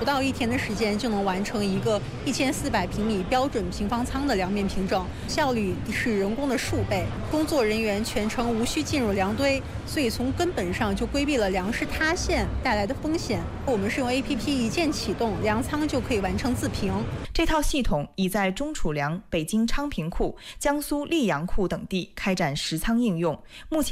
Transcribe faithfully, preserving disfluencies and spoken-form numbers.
不到一天的时间就能完成一个一千四百平米标准平方舱的梁面凭证，效率是人工的数倍，工作人员全程无需进入梁堆，所以从根本上就规避了梁室塌陷带来的风险。我们是用 A P P 一键启动，梁舱就可以完成自评。 这套系统已在中储梁、北京昌平库、江苏溧阳库等地开展实仓应用，目前